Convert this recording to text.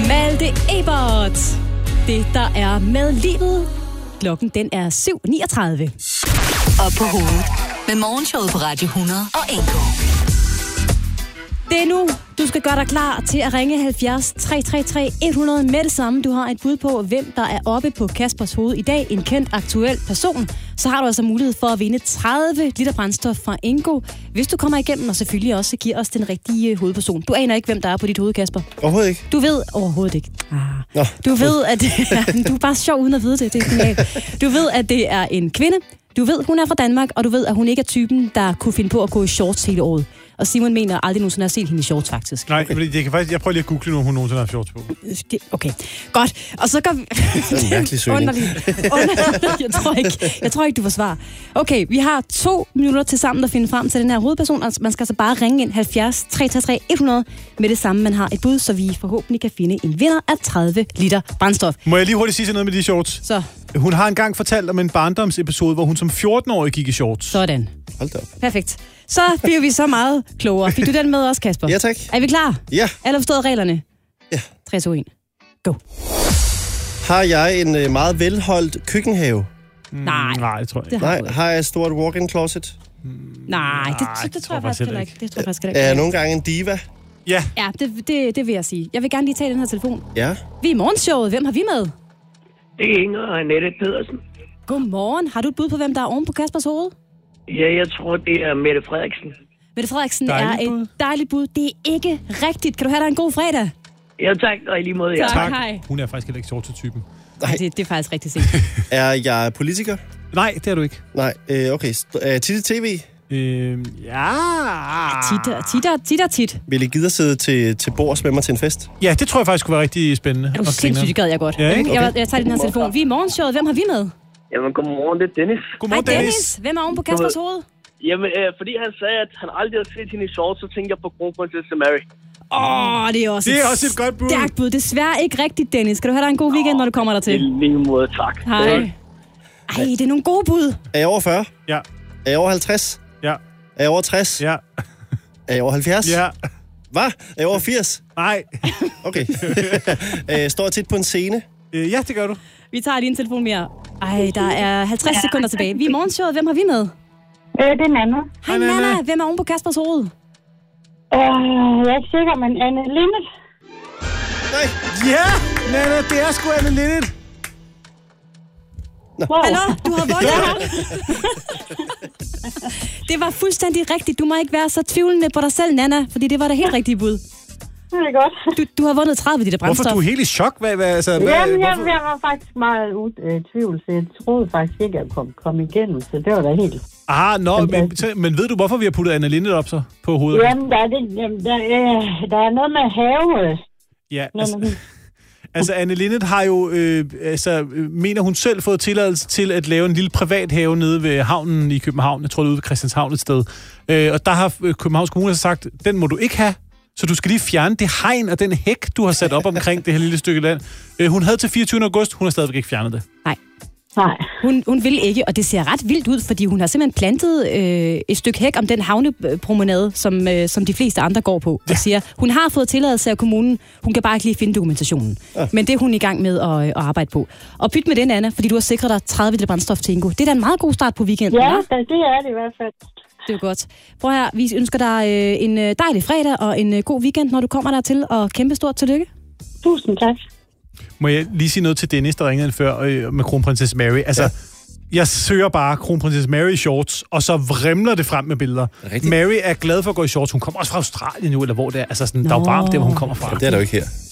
Malte Ebert. Det, der er med livet. Klokken, den er 7:39. Op på hovedet. Med morgenshowet på Radio 100 og Enko. Det er nu, du skal gøre dig klar til at ringe 70 333 100 med det samme. Du har et bud på, hvem der er oppe på Kaspers hoved i dag. En kendt aktuel person. Så har du altså mulighed for at vinde 30 liter brændstof fra Enko. Hvis du kommer igennem, og selvfølgelig også giver os den rigtige hovedperson. Du aner ikke, hvem der er på dit hoved, Kasper. Overhovedet ikke. Du ved overhovedet ikke. Du ved, at du er bare sjov uden at vide det. Det er genialt. Du ved, at det er en kvinde. Du ved, hun er fra Danmark, og du ved, at hun ikke er typen, der kunne finde på at gå i shorts hele året. Og Simon mener aldrig nogensinde har set hende i shorts, faktisk. Nej, fordi det kan faktisk, jeg prøver lige at google, om hun nogensinde har shorts på. Okay, godt. Og så går vi... Det er en mærkelig søgning. Jeg tror ikke, du får svar. Okay, vi har 2 minutter til sammen at finde frem til den her hovedperson, og man skal altså bare ringe ind 70 333 100 med det samme, man har et bud, så vi forhåbentlig kan finde en vinder af 30 liter brændstof. Må jeg lige hurtigt sige noget med de shorts? Så. Hun har engang fortalt om en barndomsepisode, hvor hun som 14-årig gik i shorts. Sådan. Hold da op. Perfekt. Så bliver vi så meget klogere. Fik du den med også, Kasper? Ja, tak. Er vi klar? Ja. Alle har forstået reglerne? Ja. 3, 2, 1. Go. Har jeg en meget velholdt køkkenhave? Nej, det tror jeg ikke. Nej. Har jeg et stort walk-in closet? Nej, det tror jeg faktisk heller ikke. Det tror jeg faktisk heller Er ikke. jeg nogle gange en diva? Ja. Ja, det vil jeg sige. Jeg vil gerne lige tage den her telefon. Ja. Vi er i morgenshowet. Hvem har vi med? Det er Inger og Annette Pedersen. Godmorgen. Har du et bud på, hvem der er oven på Kaspers hoved? Ja, jeg tror, det er Mette Frederiksen. Mette Frederiksen Dejligt er bud. et dejligt bud. Det er ikke rigtigt. Kan du have dig en god fredag? Ja, tak. Og i lige måde, ja. Tak. Hej. Hun er faktisk heller ikke shorts-typen. Nej, det er faktisk rigtigt set. Er jeg politiker? Nej, det er du ikke. Nej, okay. Er jeg tit i tv? Ja. Tit. Vil I gide at sidde til bords med mig til en fest? Ja, det tror jeg faktisk kunne være rigtig spændende. Er du sindssygt, det gad jeg godt. Ja, ikke? Jeg tager den her telefon. Vi er i morgenshowet. Hvem har vi med? Jamen, godmorgen, det er Dennis. Godmorgen, Hej, Dennis. Hvem er oven på Kaspers hoved? Jamen, fordi han sagde, at han aldrig har set hende i shorts, så tænkte jeg på kronprinsesse Mary. Det er også et godt bud. stærkt bud. Desværre ikke rigtigt, Dennis. Skal du have dig en god weekend, når du kommer der I til? lige måde, tak. Hej. Ej, det er nogle gode bud. Er jeg over 40? Ja. Er jeg over 50? Ja. Er jeg over 60? Ja. Er jeg over 70? Ja. Hvad? Er jeg over 80? Nej. Okay. Står jeg tit på en scene? Ja, det gør du. Vi tager lige en telefon mere. Ej, der er 50 sekunder tilbage. Vi er i morgenshowet. Hvem har vi med? Det er Nana. Hej, Nana. Hvem er oven på Kaspers hoved? Jeg er ikke sikker, men Anne Linnet. Nej. Ja, Nana, det er sgu Anne Linnet. Wow. Hallo, du har vundet. Det var fuldstændig rigtigt. Du må ikke være så tvivlende på dig selv, Nana, fordi det var det helt rigtige bud. Det er godt. Du har vundet 30 liter brændstof. Hvorfor er du helt i chok? Jamen, jeg var faktisk meget tvivl, så jeg troede faktisk ikke, at jeg kom igennem, så det var da helt... Men ved du, hvorfor vi har puttet Anne Lindet op så på hovedet? Jamen, der er noget med have. Ja, altså Anne Lindet har jo, mener hun selv fået tilladelse til at lave en lille privat have nede ved havnen i København. Jeg tror, det er ude ved Christianshavn et sted. Og der har Københavns Kommune sagt, den må du ikke have. Så du skal lige fjerne det hegn og den hæk, du har sat op omkring det her lille stykke land. Hun havde til 24. august, hun har stadigvæk ikke fjernet det. Nej. Nej. Hun vil ikke, og det ser ret vildt ud, fordi hun har simpelthen plantet et stykke hæk om den havnepromenade, som de fleste andre går på. Og siger, hun har fået tilladelse af kommunen, hun kan bare ikke lige finde dokumentationen. Ja. Men det er hun i gang med at arbejde på. Og pyt med den, Anna, fordi du har sikret dig 30 liter brændstof til Ingo. Det er da en meget god start på weekenden. Ja, det er det i hvert fald. Det er godt. Prøv her, vi ønsker dig en dejlig fredag og en god weekend, når du kommer dertil, og kæmpe stort tillykke. Tusind tak. Må jeg lige sige noget til Dennis, der ringede før med kronprinsesse Mary? Altså, jeg søger bare kronprinsesse Mary i shorts, og så vrimler det frem med billeder. Rigtigt. Mary er glad for at gå i shorts. Hun kommer også fra Australien nu, eller hvor det er. Altså, sådan, der er jo varmt der, hvor hun kommer fra. Det er der jo ikke her.